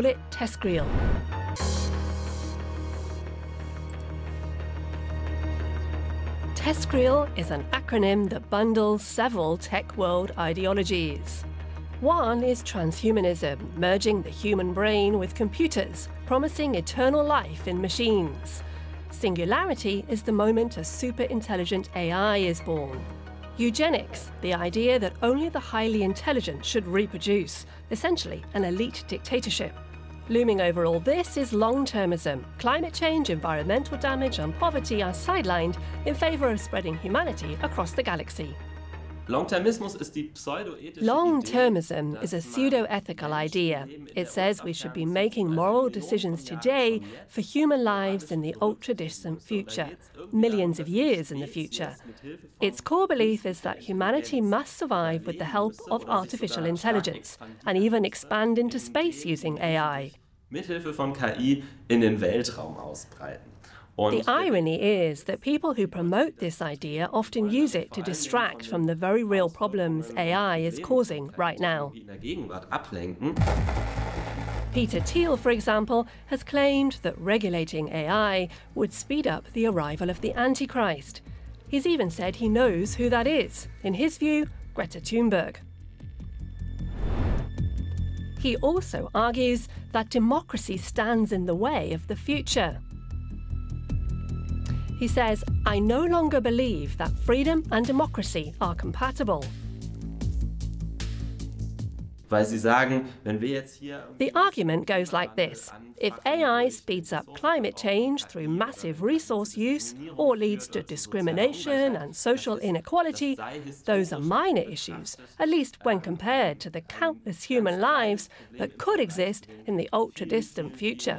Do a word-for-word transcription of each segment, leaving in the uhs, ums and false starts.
call it TESCREAL. TESCREAL is an acronym that bundles several tech world ideologies. One is transhumanism, merging the human brain with computers, promising eternal life in machines. Singularity is the moment a super-intelligent A I is born. Eugenics, the idea that only the highly intelligent should reproduce, essentially an elite dictatorship. Looming over all this is long-termism. Climate change, environmental damage and poverty are sidelined in favour of spreading humanity across the galaxy. Long-termism is a pseudo-ethical idea. It says we should be making moral decisions today for human lives in the ultra-distant future, millions of years in the future. Its core belief is that humanity must survive with the help of artificial intelligence and even expand into space using A I. Mithilfe von K I in den Weltraum ausbreiten. The irony is that people who promote this idea often use it to distract from the very real problems A I is causing right now. Peter Thiel, for example, has claimed that regulating A I would speed up the arrival of the Antichrist. He's even said he knows who that is. In his view, Greta Thunberg. He also argues that democracy stands in the way of the future. He says, I no longer believe that freedom and democracy are compatible. The argument goes like this. If A I speeds up climate change through massive resource use or leads to discrimination and social inequality, those are minor issues, at least when compared to the countless human lives that could exist in the ultra-distant future.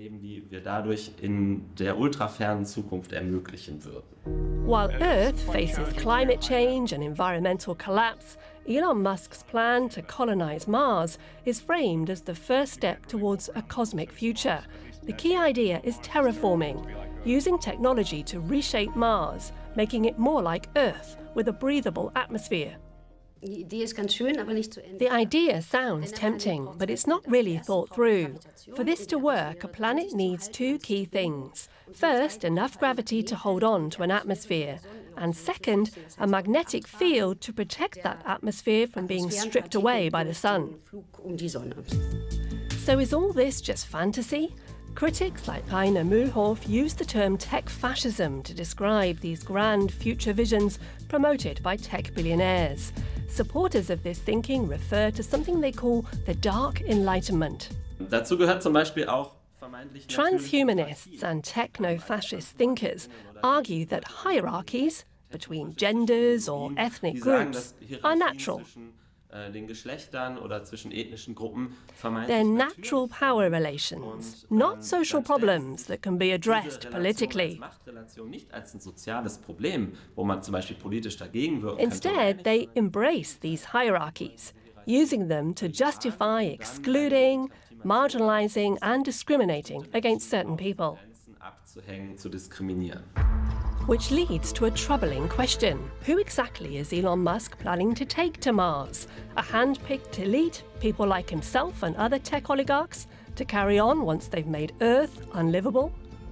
While Earth faces climate change and environmental collapse, Elon Musk's plan to colonize Mars is framed as the first step towards a cosmic future. The key idea is terraforming, using technology to reshape Mars, making it more like Earth with a breathable atmosphere. The idea sounds tempting, but it's not really thought through. For this to work, a planet needs two key things. First, enough gravity to hold on to an atmosphere, and second, a magnetic field to protect that atmosphere from being stripped away by the sun. So is all this just fantasy? Critics like Rainer Mühlhoff use the term tech fascism to describe these grand future visions promoted by tech billionaires. Supporters of this thinking refer to something they call the Dark Enlightenment. Dazu gehört zum Beispiel auch Transhumanists and techno-fascist thinkers argue that hierarchies between genders or ethnic groups are natural. They're natural power relations, not social problems that can be addressed politically. Instead, they embrace these hierarchies, using them to justify excluding, marginalizing and discriminating against certain people. Which leads to a troubling question. Who exactly is Elon Musk planning to take to Mars? A hand-picked elite, people like himself and other tech oligarchs, to carry on once they've made Earth unlivable?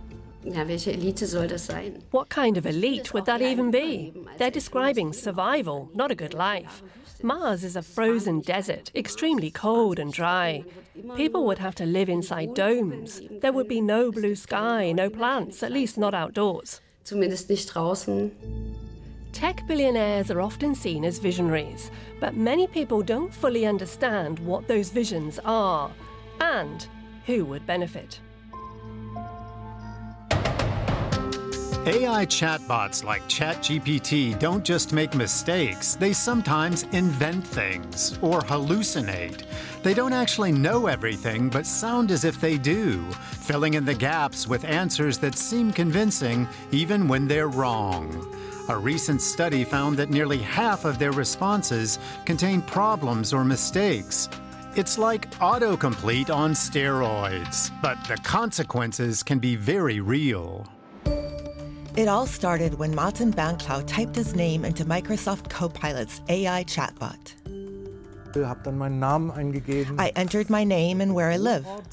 What kind of elite would that even be? They're describing survival, not a good life. Mars is a frozen desert, extremely cold and dry. People would have to live inside domes. There would be no blue sky, no plants, at least not outdoors. Zumindest nicht draußen. Tech billionaires are often seen as visionaries, but many people don't fully understand what those visions are and who would benefit. A I chatbots like ChatGPT don't just make mistakes, they sometimes invent things or hallucinate. They don't actually know everything, but sound as if they do, filling in the gaps with answers that seem convincing even when they're wrong. A recent study found that nearly half of their responses contain problems or mistakes. It's like autocomplete on steroids, but the consequences can be very real. It all started when Martin Bernklaut typed his name into Microsoft Copilot's A I chatbot. Hab dann meinen Namen eingegeben. I entered my name and where I live.